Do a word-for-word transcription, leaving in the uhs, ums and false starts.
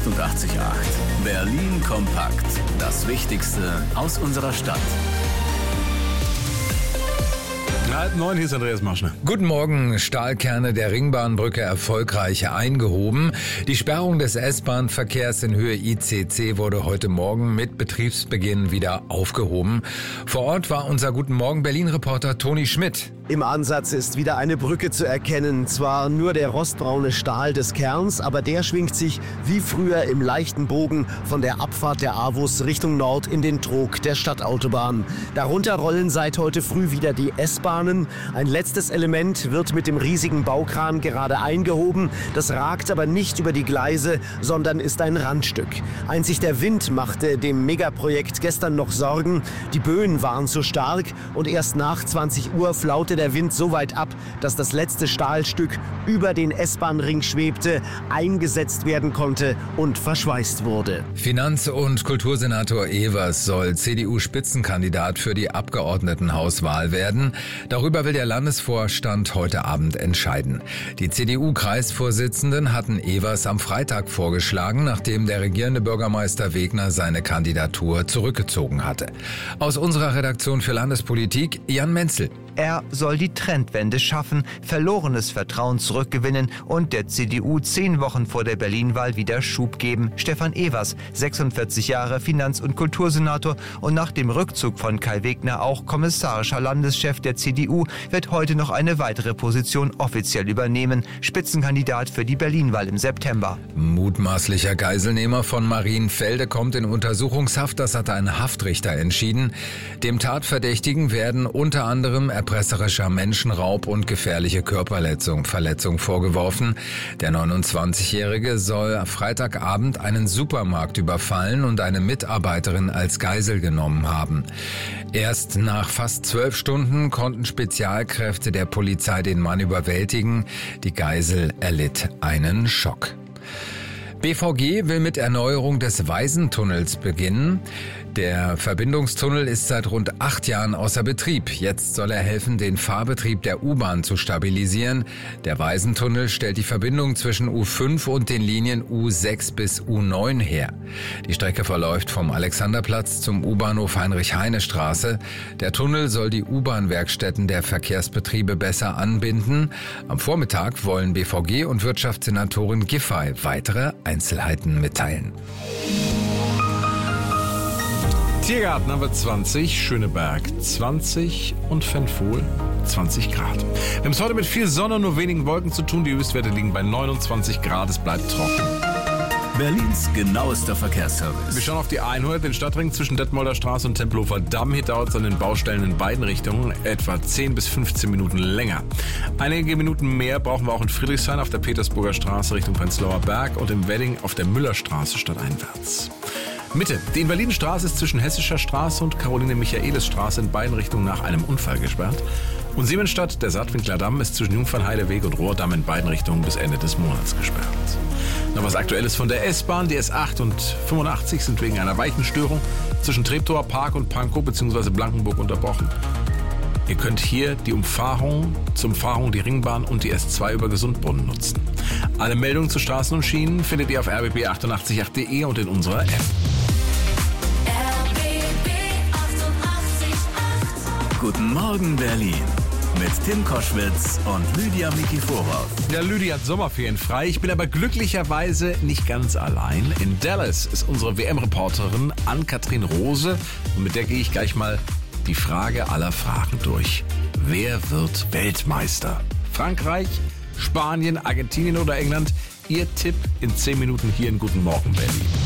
achtundachtzig Komma acht. Berlin kompakt. Das Wichtigste aus unserer Stadt. Halb neun, hier ist Andreas Marschner. Guten Morgen. Stahlkerne der Ringbahnbrücke erfolgreich eingehoben. Die Sperrung des S-Bahn-Verkehrs in Höhe I C C wurde heute Morgen mit Betriebsbeginn wieder aufgehoben. Vor Ort war unser Guten Morgen Berlin-Reporter Toni Schmidt. Im Ansatz ist wieder eine Brücke zu erkennen. Zwar nur der rostbraune Stahl des Kerns, aber der schwingt sich wie früher im leichten Bogen von der Abfahrt der A W U S Richtung Nord in den Trog der Stadtautobahn. Darunter rollen seit heute früh wieder die S-Bahnen. Ein letztes Element wird mit dem riesigen Baukran gerade eingehoben. Das ragt aber nicht über die Gleise, sondern ist ein Randstück. Einzig der Wind machte dem Megaprojekt gestern noch Sorgen. Die Böen waren zu stark und erst nach zwanzig Uhr flaute der Wind so weit ab, dass das letzte Stahlstück über den S-Bahn-Ring schwebte, eingesetzt werden konnte und verschweißt wurde. Finanz- und Kultursenator Evers soll C D U-Spitzenkandidat für die Abgeordnetenhauswahl werden. Darüber will der Landesvorstand heute Abend entscheiden. Die C D U-Kreisvorsitzenden hatten Evers am Freitag vorgeschlagen, nachdem der regierende Bürgermeister Wegner seine Kandidatur zurückgezogen hatte. Aus unserer Redaktion für Landespolitik Jan Menzel. Er soll die Trendwende schaffen, verlorenes Vertrauen zurückgewinnen und der C D U zehn Wochen vor der Berlin-Wahl wieder Schub geben. Stefan Evers, sechsundvierzig Jahre, Finanz- und Kultursenator und nach dem Rückzug von Kai Wegner auch kommissarischer Landeschef der C D U, wird heute noch eine weitere Position offiziell übernehmen. Spitzenkandidat für die Berlin-Wahl im September. Mutmaßlicher Geiselnehmer von Marienfelde kommt in Untersuchungshaft. Das hat ein Haftrichter entschieden. Dem Tatverdächtigen werden unter anderem erpresserischer Menschenraub und gefährliche Körperverletzung Verletzung vorgeworfen. Der neunundzwanzigjährige soll Freitagabend einen Supermarkt überfallen und eine Mitarbeiterin als Geisel genommen haben. Erst nach fast zwölf Stunden konnten Spezialkräfte der Polizei den Mann überwältigen. Die Geisel erlitt einen Schock. B V G will mit Erneuerung des Waisentunnels beginnen. Der Verbindungstunnel ist seit rund acht Jahren außer Betrieb. Jetzt soll er helfen, den Fahrbetrieb der U-Bahn zu stabilisieren. Der Waisentunnel stellt die Verbindung zwischen U fünf und den Linien U sechs bis U neun her. Die Strecke verläuft vom Alexanderplatz zum U-Bahnhof Heinrich-Heine-Straße. Der Tunnel soll die U-Bahn-Werkstätten der Verkehrsbetriebe besser anbinden. Am Vormittag wollen B V G und Wirtschaftssenatorin Giffey weitere Einzelheiten mitteilen. Tiergarten haben wir zwanzig, Schöneberg zwanzig und Fenfohl zwanzig Grad. Wir haben es heute mit viel Sonne und nur wenigen Wolken zu tun. Die Höchstwerte liegen bei neunundzwanzig Grad. Es bleibt trocken. Berlins genauester Verkehrsservice. Wir schauen auf die hundert, den Stadtring zwischen Detmolder Straße und Tempelhofer Damm. Hier dauert es an den Baustellen in beiden Richtungen etwa zehn bis fünfzehn Minuten länger. Einige Minuten mehr brauchen wir auch in Friedrichshain auf der Petersburger Straße Richtung Prenzlauer Berg und im Wedding auf der Müllerstraße stadteinwärts. Mitte. Die Invalidenstraße ist zwischen Hessischer Straße und Caroline-Michaelis-Straße in beiden Richtungen nach einem Unfall gesperrt. Und Siemensstadt, der Saatwinkler Damm, ist zwischen Jungfernheideweg und Rohrdamm in beiden Richtungen bis Ende des Monats gesperrt. Noch was Aktuelles von der S-Bahn. Die S acht und fünfundachtzig sind wegen einer Weichenstörung zwischen Treptower Park und Pankow bzw. Blankenburg unterbrochen. Ihr könnt hier die Umfahrung, zur Umfahrung die Ringbahn und die S zwei über Gesundbrunnen nutzen. Alle Meldungen zu Straßen und Schienen findet ihr auf r b b achtundachtzig punkt acht punkt de und in unserer App. Guten Morgen Berlin mit Tim Koschwitz und Lydia Mikiforov. Ja, Lydia hat Sommerferien frei. Ich bin aber glücklicherweise nicht ganz allein. In Dallas ist unsere W M-Reporterin Ann-Kathrin Rose und mit der gehe ich gleich mal die Frage aller Fragen durch. Wer wird Weltmeister? Frankreich, Spanien, Argentinien oder England? Ihr Tipp in zehn Minuten hier in Guten Morgen Berlin.